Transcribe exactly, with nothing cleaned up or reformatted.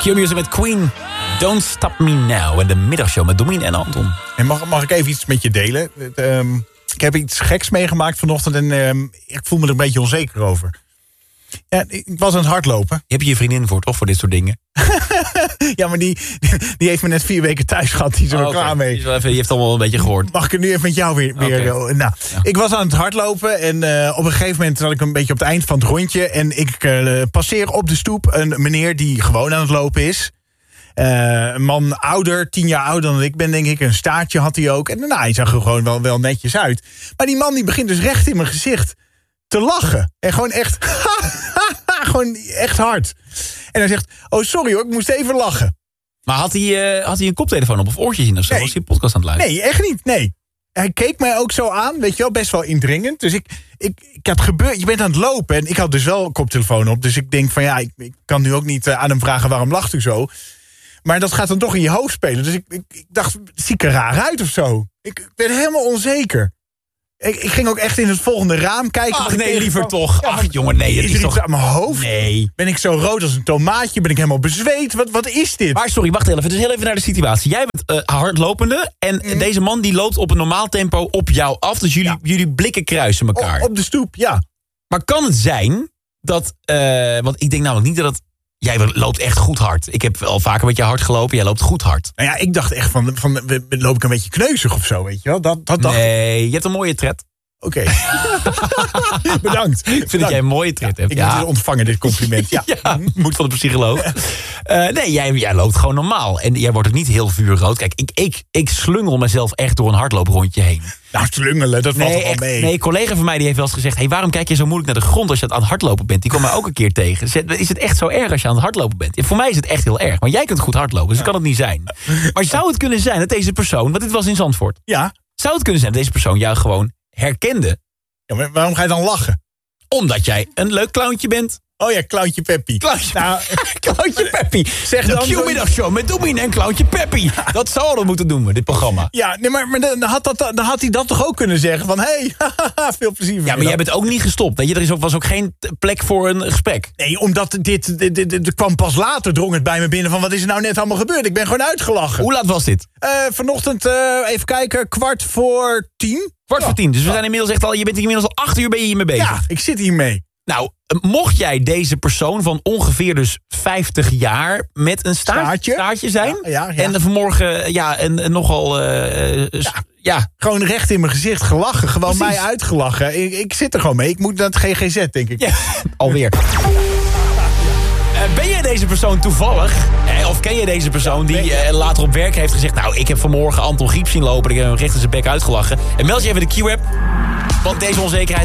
Q-Music met Queen. Don't Stop Me Now. En de middagshow met Domien en Anton. En mag, mag ik even iets met je delen? Het, um, ik heb iets geks meegemaakt vanochtend en um, ik voel me er een beetje onzeker over. Ja, ik was aan het hardlopen. Je hebt je vriendin voor, toch, voor dit soort dingen? Ja, maar die, die heeft me net vier weken thuis gehad. Die is er oh, wel okay. klaar mee. Die even, je hebt allemaal een beetje gehoord. Mag ik het nu even met jou weer... weer okay. Nou, ja. Ik was aan het hardlopen en uh, op een gegeven moment zat ik een beetje op het eind van het rondje. En ik uh, passeer op de stoep een meneer die gewoon aan het lopen is. Uh, een man ouder, tien jaar ouder dan ik ben, denk ik. Een staartje had hij ook. En nou, hij zag er gewoon wel, wel netjes uit. Maar die man die begint dus recht in mijn gezicht te lachen. En gewoon echt... gewoon echt hard. En hij zegt, oh sorry hoor, ik moest even lachen. Maar had hij, uh, had hij een koptelefoon op of oortjes in of zo? Nee. Was hij een podcast aan het luisteren? Nee, echt niet, nee. Hij keek mij ook zo aan, weet je wel, best wel indringend. Dus ik, ik, ik had gebeurd, je bent aan het lopen. En ik had dus wel een koptelefoon op. Dus ik denk van ja, ik, ik kan nu ook niet uh, aan hem vragen waarom lacht u zo. Maar dat gaat dan toch in je hoofd spelen. Dus ik, ik, ik dacht, zie ik er raar uit of zo? Ik, ik ben helemaal onzeker. Ik, ik ging ook echt in het volgende raam kijken. Ach nee, liever toch. Ja, Ach jongen, nee. Het is is er toch... iets aan mijn hoofd? Nee. Ben ik zo rood als een tomaatje? Ben ik helemaal bezweet? Wat, wat is dit? Maar sorry, wacht even. Dus heel even naar de situatie. Jij bent uh, hardlopende en mm. deze man die loopt op een normaal tempo op jou af. Dus jullie, ja. jullie blikken kruisen elkaar. Op, op de stoep, ja. Maar kan het zijn dat... Uh, want ik denk namelijk niet dat het... Jij loopt echt goed hard. Ik heb al vaker met je hard gelopen. Jij loopt goed hard. Nou ja, ik dacht echt van... van loop ik een beetje kneuzig of zo, weet je wel? Dat, dat dacht nee, ik. je hebt een mooie tred. Oké. Okay. Bedankt. Ik vind dat jij een mooie tred ja, hebt. Ik ja. moet het ontvangen, dit compliment. Ja, ja moet van de psycholoog. Uh, nee, jij, jij loopt gewoon normaal. En jij wordt ook niet heel vuurrood. Kijk, ik, ik, ik slungel mezelf echt door een hardlooprondje heen. Nou, slungelen, dat valt nee, toch wel mee. Nee, een collega van mij die heeft wel eens gezegd... Hey, waarom kijk je zo moeilijk naar de grond als je aan het hardlopen bent? Die kwam mij ook een keer tegen. Is het echt zo erg als je aan het hardlopen bent? Ja, voor mij is het echt heel erg. Maar jij kunt goed hardlopen, dus ja. kan het niet zijn. Maar zou het kunnen zijn dat deze persoon... Want dit was in Zandvoort. Ja. Zou het kunnen zijn dat deze persoon jou gewoon herkende? Ja, maar waarom ga je dan lachen? Omdat jij een leuk clowntje bent. Oh ja, Clowntje Peppy. Clowntje, nou, Clowntje Peppy. Zeg de dan Q-middagshow met Domien en Clowntje Peppy. Dat zouden we moeten doen met dit programma. Ja, nee, maar, maar dan, had dat, dan had hij dat toch ook kunnen zeggen. Van, hé, hey, veel plezier. Ja, maar jij bent ook niet gestopt. Weet je, er is ook, was ook geen plek voor een gesprek. Nee, omdat dit, dit, dit, dit kwam pas later, drong het bij me binnen van... wat is er nou net allemaal gebeurd? Ik ben gewoon uitgelachen. Hoe laat was dit? Uh, vanochtend, uh, even kijken, kwart voor tien. Kwart ja. voor tien. Dus we ja. zijn inmiddels echt al... Je bent inmiddels al acht uur ben je hiermee bezig. Ja, ik zit hiermee. Nou, mocht jij deze persoon van ongeveer dus vijftig jaar... met een staart, staartje. staartje zijn... Ja, ja, ja. en vanmorgen ja, een, een nogal... Uh, ja. ja. Gewoon recht in mijn gezicht gelachen. Gewoon Precies. mij uitgelachen. Ik, ik zit er gewoon mee. Ik moet naar het G G Z, denk ik. Ja, alweer. Ben jij deze persoon toevallig? Of ken je deze persoon die uh, later op werk heeft gezegd... nou, ik heb vanmorgen Anton Griep zien lopen... ik heb hem recht in zijn bek uitgelachen. En meld je even de Q-app, want deze onzekerheid...